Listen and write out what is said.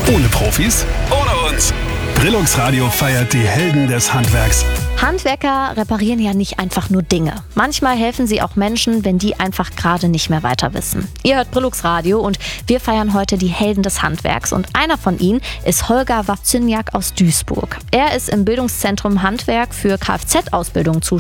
Ohne Profis, ohne uns. Brillux Radio feiert die Helden des Handwerks. Handwerker reparieren ja nicht einfach nur Dinge. Manchmal helfen sie auch Menschen, wenn die einfach gerade nicht mehr weiter wissen. Ihr hört Brillux Radio und wir feiern heute die Helden des Handwerks. Und einer von ihnen ist Holger Wawzyniak aus Duisburg. Er ist im Bildungszentrum Handwerk für Kfz-Ausbildung zuständig.